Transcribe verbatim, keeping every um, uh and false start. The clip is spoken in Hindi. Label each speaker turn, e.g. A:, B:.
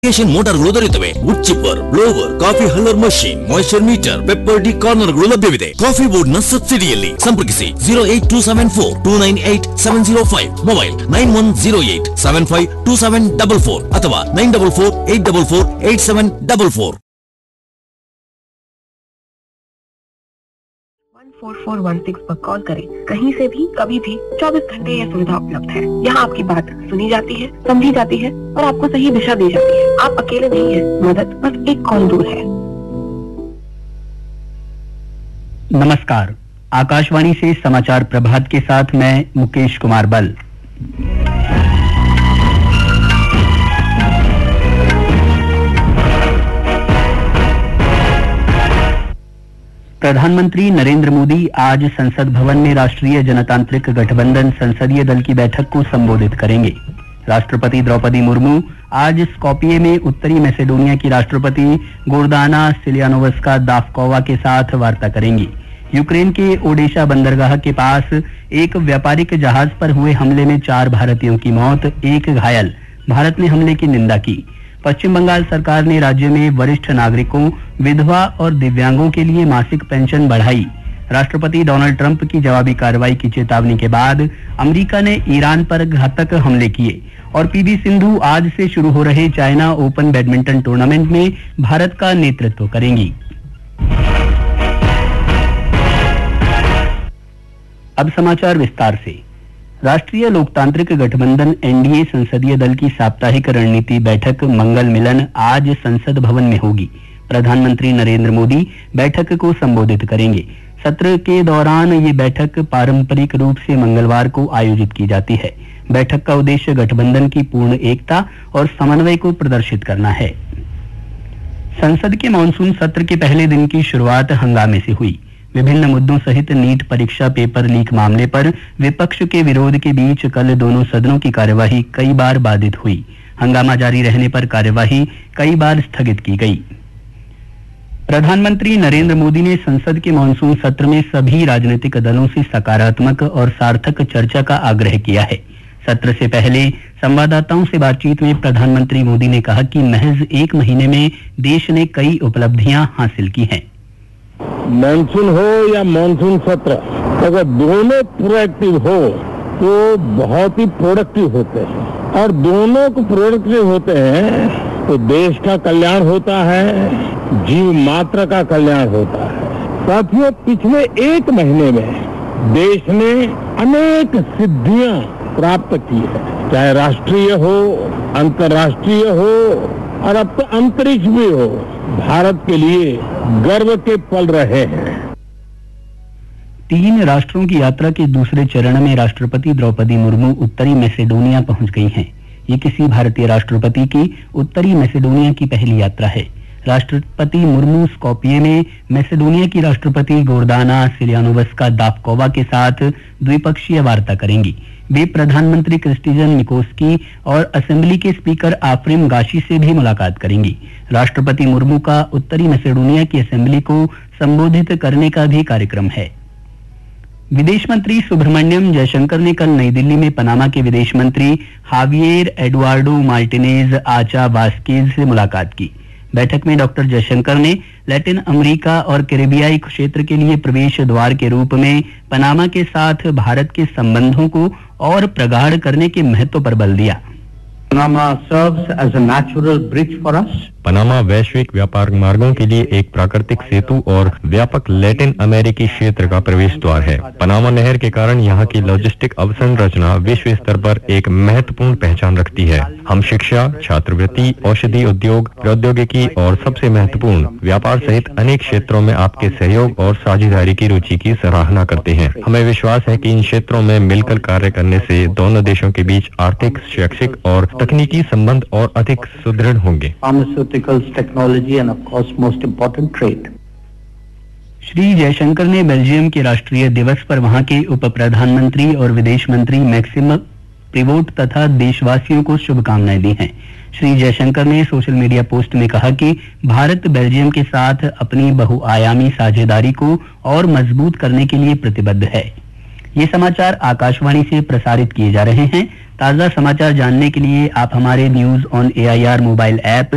A: ಇರಿಗೇಷನ್ ಮೋಟಾರ್ಗಳು ದೊರೆಯುತ್ತವೆ. Wood chipper, blower, coffee huller machine, moisture metre, pepper D ಕಾರ್ನರ್ಗಳು ಲಭ್ಯವಿದೆ. ಕಾಫಿ ಬೋರ್ಡ್ ನ ಸಬ್ಸಿಡಿಯಲ್ಲಿ ಸಂಪರ್ಕಿಸಿ zero eight two seven four two nine eight seven zero five, mobile nine one zero eight seven five two seven double four ಅಥವಾ nine double four eight double four eight seven double four.
B: Four four one six पर कॉल करें. कहीं से भी कभी भी चौबीस घंटे यह सुविधा उपलब्ध है. यहाँ आपकी बात सुनी जाती है, समझी जाती है और आपको सही दिशा दी जाती है. आप अकेले नहीं हैं, मदद बस एक कॉल दूर है.
C: नमस्कार, आकाशवाणी से समाचार प्रभात के साथ मैं मुकेश कुमार बल. प्रधानमंत्री नरेंद्र मोदी आज संसद भवन में राष्ट्रीय जनतांत्रिक गठबंधन संसदीय दल की बैठक को संबोधित करेंगे. राष्ट्रपति द्रौपदी मुर्मू आज स्कॉपिये में उत्तरी मैसेडोनिया की राष्ट्रपति गोर्दाना सिलियानोवस्का दाफकोवा के साथ वार्ता करेंगी. यूक्रेन के ओडेशा बंदरगाह के पास एक व्यापारिक जहाज पर हुए हमले में चार भारतीयों की मौत, एक घायल. भारत ने हमले की निंदा की. पश्चिम बंगाल सरकार ने राज्य में वरिष्ठ नागरिकों, विधवा और दिव्यांगों के लिए मासिक पेंशन बढ़ाई. राष्ट्रपति डोनाल्ड ट्रंप की जवाबी कार्रवाई की चेतावनी के बाद अमेरिका ने ईरान पर घातक हमले किए. और पीवी सिंधु आज से शुरू हो रहे चाइना ओपन बैडमिंटन टूर्नामेंट में भारत का नेतृत्व करेंगी. अब समाचार विस्तार से. राष्ट्रीय लोकतांत्रिक गठबंधन एनडीए संसदीय दल की साप्ताहिक रणनीति बैठक मंगल मिलन आज संसद भवन में होगी. प्रधानमंत्री नरेंद्र मोदी बैठक को संबोधित करेंगे. सत्र के दौरान ये बैठक पारंपरिक रूप से मंगलवार को आयोजित की जाती है. बैठक का उद्देश्य गठबंधन की पूर्ण एकता और समन्वय को प्रदर्शित करना है. संसद के मानसून सत्र के पहले दिन की शुरुआत हंगामे से हुई. विभिन्न मुद्दों सहित नीट परीक्षा पेपर लीक मामले पर विपक्ष के विरोध के बीच कल दोनों सदनों की कार्यवाही कई बार बाधित हुई. हंगामा जारी रहने पर कार्यवाही कई बार स्थगित की गई. प्रधानमंत्री नरेंद्र मोदी ने संसद के मानसून सत्र में सभी राजनीतिक दलों से सकारात्मक और सार्थक चर्चा का आग्रह किया है. सत्र से पहले संवाददाताओं से बातचीत में प्रधानमंत्री मोदी ने कहा कि महज एक महीने में देश ने कई उपलब्धियां हासिल की हैं.
D: मानसून हो या मानसून सत्र, अगर दोनों प्रोएक्टिव हो तो बहुत ही प्रोडक्टिव होते हैं. और दोनों को प्रोडक्टिव होते हैं तो देश का कल्याण होता है, जीव मात्र का कल्याण होता है. साथियों, पिछले एक महीने में देश ने अनेक सिद्धियां प्राप्त की है, चाहे राष्ट्रीय हो, अंतर्राष्ट्रीय हो और अब तो अंतरिक्ष भी हो. भारत के लिए गर्व के पल रहे हैं.
C: तीन राष्ट्रों की यात्रा के दूसरे चरण में राष्ट्रपति द्रौपदी मुर्मू उत्तरी मैसेडोनिया पहुंच गई हैं. ये किसी भारतीय राष्ट्रपति की उत्तरी मैसेडोनिया की पहली यात्रा है. राष्ट्रपति मुर्मू स्कॉपिये में मैसेडोनिया की राष्ट्रपति गोर्दाना सिलियानोवस्का दाफकोवा के साथ द्विपक्षीय वार्ता करेंगी. वे प्रधानमंत्री क्रिस्टिजन मिकोस्की और असेंबली के स्पीकर आफ्रिम गाशी से भी मुलाकात करेंगी. राष्ट्रपति मुर्मू का उत्तरी मैसेडोनिया की असेंबली को संबोधित करने का भी कार्यक्रम है. विदेश मंत्री सुब्रमण्यम जयशंकर ने कल नई दिल्ली में पनामा के विदेश मंत्री हावियर एडुआर्डो मार्टिनेज आचा वास्केज से मुलाकात की. बैठक में डॉक्टर जयशंकर ने लैटिन अमेरिका और कैरेबियाई क्षेत्र के लिए प्रवेश द्वार के रूप में पनामा के साथ भारत के संबंधों को और प्रगाढ़ करने के महत्व पर बल दिया.
E: Panama serves as a natural bridge for us.
F: Panama वैश्विक व्यापार मार्गों के लिए एक प्राकृतिक सेतु और व्यापक लैटिन अमेरिकी क्षेत्र का प्रवेश द्वार है. पनामा नहर के कारण यहाँ की लॉजिस्टिक अवसंरचना विश्व स्तर पर एक महत्वपूर्ण पहचान रखती है. हम शिक्षा, छात्रवृत्ति, औषधि उद्योग, प्रौद्योगिकी और सबसे महत्वपूर्ण व्यापार सहित अनेक क्षेत्रों में आपके सहयोग और साझेदारी की रुचि की सराहना करते हैं. हमें विश्वास है कि इन क्षेत्रों में मिलकर कार्य करने से दोनों देशों के बीच आर्थिक, शैक्षिक और तकनीकी संबंध और अधिक सुदृढ़ होंगे.
E: Technology end of course most important trade.
C: Shri Jaishankar ने बेल्जियम के राष्ट्रीय दिवस पर वहां के उप प्रधानमंत्री और विदेश मंत्री मैक्सिम प्रिवोट तथा देशवासियों को शुभकामनाएं दी हैं. श्री जयशंकर ने सोशल मीडिया पोस्ट में कहा कि भारत बेल्जियम के साथ अपनी बहुआयामी साझेदारी को और मजबूत करने के लिए प्रतिबद्ध है. ये समाचार आकाशवाणी से प्रसारित किए जा रहे हैं. ताज़ा समाचार जानने के लिए आप हमारे news on AIR mobile app